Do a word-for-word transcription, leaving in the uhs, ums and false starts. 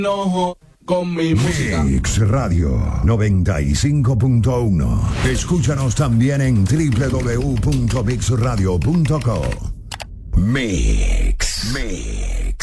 enojo con mi música. Mix Radio noventa y cinco punto uno. Escúchanos también en doble u doble u doble u punto mix radio punto com. Mix. Mix.